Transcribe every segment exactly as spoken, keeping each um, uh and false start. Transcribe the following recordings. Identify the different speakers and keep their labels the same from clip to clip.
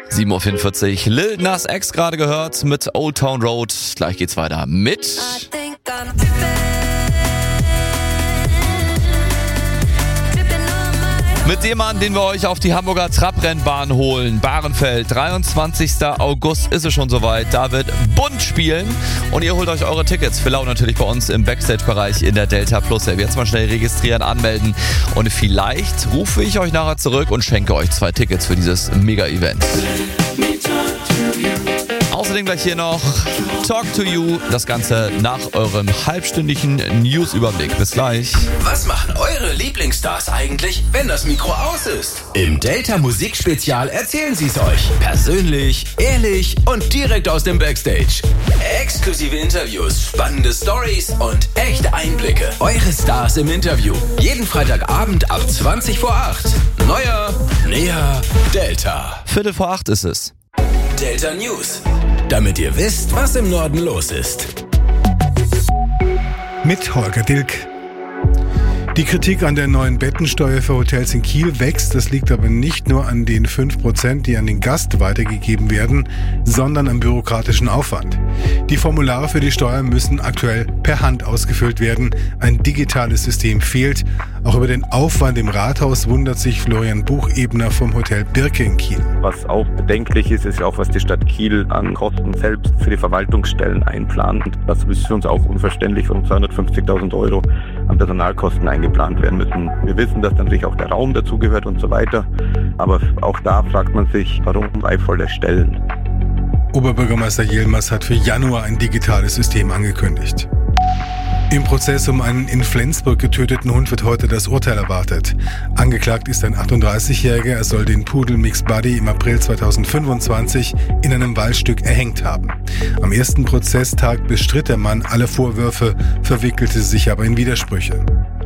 Speaker 1: sieben Uhr vierundvierzig, Lil Nas X gerade gehört mit Old Town Road. Gleich geht's weiter mit... Mit dem Mann, den wir euch auf die Hamburger Trabrennbahn holen. Bahrenfeld, dreiundzwanzigster August ist es schon soweit. Da wird bunt spielen und ihr holt euch eure Tickets für Lau natürlich bei uns im Backstage-Bereich in der Delta Plus App. Jetzt mal schnell registrieren, anmelden und vielleicht rufe ich euch nachher zurück und schenke euch zwei Tickets für dieses Mega-Event. Außerdem gleich hier noch Talk to You, das Ganze nach eurem halbstündigen News-Überblick. Bis gleich.
Speaker 2: Was machen eure Lieblingsstars eigentlich, wenn das Mikro aus ist? Im Delta Musikspezial erzählen sie es euch. Persönlich, ehrlich und direkt aus dem Backstage. Exklusive Interviews, spannende Stories und echte Einblicke. Eure Stars im Interview. Jeden Freitagabend ab zwanzig vor acht. Neuer, näher, Delta.
Speaker 1: Viertel vor acht ist es.
Speaker 2: Delta News. Damit ihr wisst, was im Norden los ist.
Speaker 3: Mit Holger Dilk. Die Kritik an der neuen Bettensteuer für Hotels in Kiel wächst. Das liegt aber nicht nur an den fünf Prozent, die an den Gast weitergegeben werden, sondern am bürokratischen Aufwand. Die Formulare für die Steuer müssen aktuell per Hand ausgefüllt werden. Ein digitales System fehlt. Auch über den Aufwand im Rathaus wundert sich Florian Buchebner vom Hotel Birke in Kiel.
Speaker 4: Was auch bedenklich ist, ist auch, was die Stadt Kiel an Kosten selbst für die Verwaltungsstellen einplant. Das ist für uns auch unverständlich, warum zweihundertfünfzigtausend Euro an Personalkosten eingeplant werden müssen. Wir wissen, dass natürlich auch der Raum dazugehört und so weiter. Aber auch da fragt man sich, warum drei volle Stellen?
Speaker 3: Oberbürgermeister Yilmaz hat für Januar ein digitales System angekündigt. Im Prozess um einen in Flensburg getöteten Hund wird heute das Urteil erwartet. Angeklagt ist ein achtunddreißigjähriger, er soll den Pudel Mix Buddy im April zweitausendfünfundzwanzig in einem Waldstück erhängt haben. Am ersten Prozesstag bestritt der Mann alle Vorwürfe, verwickelte sich aber in Widersprüche.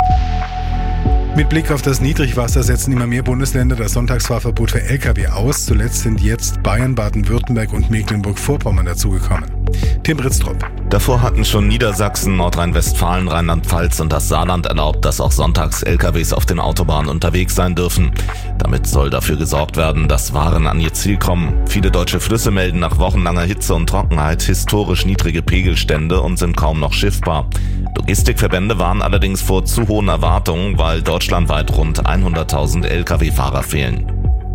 Speaker 3: Mit Blick auf das Niedrigwasser setzen immer mehr Bundesländer das Sonntagsfahrverbot für L K W aus. Zuletzt sind jetzt Bayern, Baden-Württemberg und Mecklenburg-Vorpommern dazugekommen. Tim Britztrup.
Speaker 5: Davor hatten schon Niedersachsen, Nordrhein-Westfalen, Rheinland-Pfalz und das Saarland erlaubt, dass auch sonntags L K Ws auf den Autobahnen unterwegs sein dürfen. Damit soll dafür gesorgt werden, dass Waren an ihr Ziel kommen. Viele deutsche Flüsse melden nach wochenlanger Hitze und Trockenheit historisch niedrige Pegelstände und sind kaum noch schiffbar. Logistikverbände waren allerdings vor zu hohen Erwartungen, weil deutschlandweit rund hunderttausend L K W-Fahrer fehlen.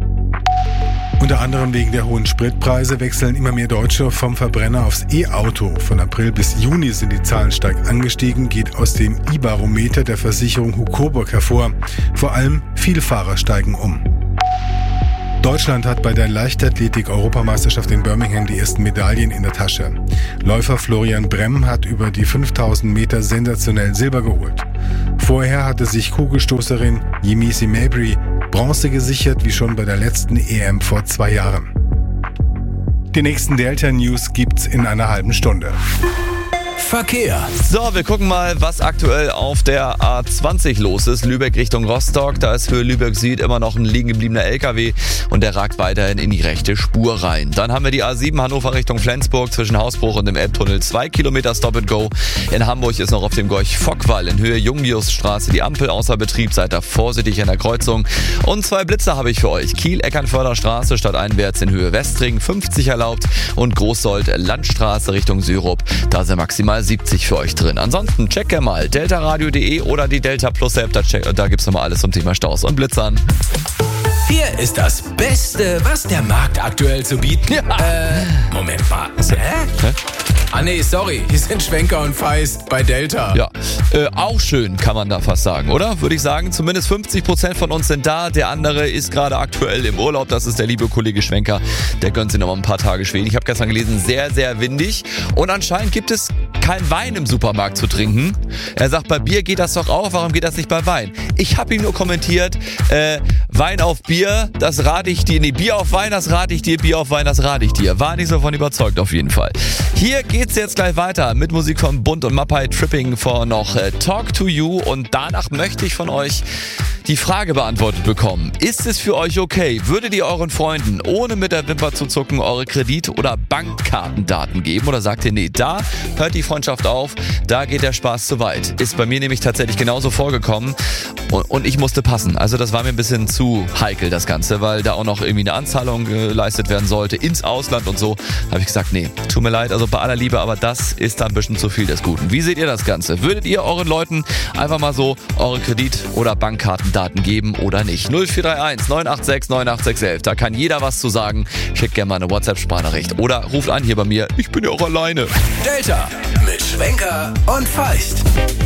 Speaker 3: Unter anderem wegen der hohen Spritpreise wechseln immer mehr Deutsche vom Verbrenner aufs E-Auto. Von April bis Juni sind die Zahlen stark angestiegen, geht aus dem I-Barometer der Versicherung Hucoburg hervor. Vor allem Vielfahrer steigen um. Deutschland hat bei der Leichtathletik-Europameisterschaft in Birmingham die ersten Medaillen in der Tasche. Läufer Florian Bremm hat über die fünftausend Meter sensationell Silber geholt. Vorher hatte sich Kugelstoßerin Yemisi Mabry Bronze gesichert, wie schon bei der letzten E M vor zwei Jahren. Die nächsten Delta News gibt's in einer halben Stunde.
Speaker 2: Verkehr.
Speaker 1: So, wir gucken mal, was aktuell auf der A zwanzig los ist. Lübeck Richtung Rostock. Da ist für Lübeck Süd immer noch ein liegen gebliebener L K W und der ragt weiterhin in die rechte Spur rein. Dann haben wir die A sieben Hannover Richtung Flensburg zwischen Hausbruch und dem Elbtunnel. Zwei Kilometer Stop and Go. In Hamburg ist noch auf dem Gorch-Fock-Wall in Höhe Jungiusstraße die Ampel außer Betrieb. Seid da vorsichtig an der Kreuzung. Und zwei Blitzer habe ich für euch. Kiel-Eckernförder-Straße stadteinwärts in Höhe Westring fünfzig erlaubt und Großsold-Landstraße Richtung Syrup. Da sind maximal siebzig für euch drin. Ansonsten checkt gerne mal deltaradio punkt de oder die Delta Plus App. Da, check, da gibt's nochmal alles zum Thema Staus und Blitzern.
Speaker 2: Hier ist das Beste, was der Markt aktuell zu bieten. Ja. Äh, Moment mal. Hä? Hä? Ah nee, sorry. Hier sind Schwenker und Feist bei Delta.
Speaker 1: Ja, äh, auch schön kann man da fast sagen, oder? Würde ich sagen, zumindest fünfzig Prozent von uns sind da. Der andere ist gerade aktuell im Urlaub. Das ist der liebe Kollege Schwenker. Der gönnt sich noch mal ein paar Tage Schweden. Ich habe gestern gelesen, sehr, sehr windig. Und anscheinend gibt es kein Wein im Supermarkt zu trinken. Er sagt, bei Bier geht das doch auch. Warum geht das nicht bei Wein? Ich habe ihm nur kommentiert, äh, Wein auf Bier, das rate ich dir. Nee, Bier auf Wein, das rate ich dir. Bier auf Wein, das rate ich dir. War nicht so von überzeugt auf jeden Fall. Hier geht's jetzt gleich weiter mit Musik von Bund und Mappai Tripping vor noch äh, Talk to You. Und danach möchte ich von euch die Frage beantwortet bekommen. Ist es für euch okay? Würdet ihr euren Freunden ohne mit der Wimper zu zucken eure Kredit- oder Bankkartendaten geben? Oder sagt ihr, nee, da hört die Freundschaft auf, da geht der Spaß zu weit? Ist bei mir nämlich tatsächlich genauso vorgekommen. Und, und ich musste passen. Also das war mir ein bisschen zu heikel, das Ganze, weil da auch noch irgendwie eine Anzahlung geleistet werden sollte ins Ausland und so. Da habe ich gesagt, nee, tut mir leid, also bei aller Liebe, aber das ist da ein bisschen zu viel des Guten. Wie seht ihr das Ganze? Würdet ihr euren Leuten einfach mal so eure Kredit- oder Bankkartendaten geben oder nicht? null vier drei eins neun acht sechs neun acht sechs eins, da kann jeder was zu sagen. Schickt gerne mal eine WhatsApp-Sprachnachricht oder ruft an hier bei mir. Ich bin ja auch alleine.
Speaker 2: Delta mit Schwenker und Feist.